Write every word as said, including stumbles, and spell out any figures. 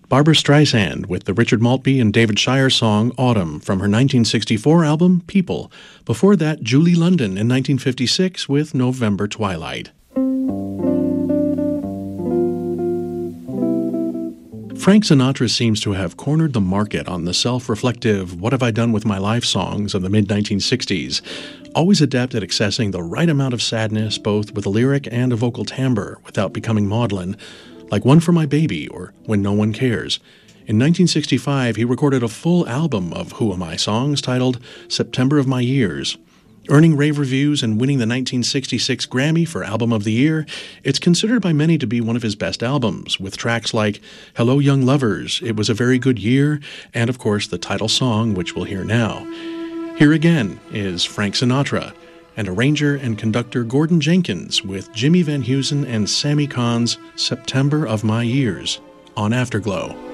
Barbra Streisand with the Richard Maltby and David Shire song Autumn from her nineteen sixty-four album People. Before that, Julie London in nineteen fifty-six with November Twilight. Frank Sinatra seems to have cornered the market on the self-reflective What Have I Done With My Life songs of the mid nineteen sixties, always adept at accessing the right amount of sadness both with a lyric and a vocal timbre without becoming maudlin, like One for My Baby or When No One Cares. In nineteen sixty-five, he recorded a full album of Who Am I songs titled September of My Years. Earning rave reviews and winning the nineteen sixty-six Grammy for Album of the Year, it's considered by many to be one of his best albums, with tracks like Hello Young Lovers, It Was a Very Good Year, and of course the title song, which we'll hear now. Here again is Frank Sinatra, and arranger and conductor Gordon Jenkins with Jimmy Van Heusen and Sammy Kahn's September of My Years on Afterglow.